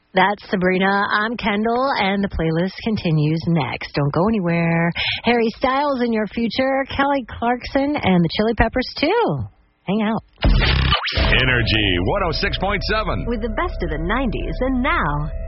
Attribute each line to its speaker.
Speaker 1: That's Sabrina. I'm Kendall, and the playlist continues next. Don't go anywhere. Harry Styles in your future, Kelly Clarkson, and the Chili Peppers, too. Hang out.
Speaker 2: Energy 106.7.
Speaker 1: With the best of the 90s and now.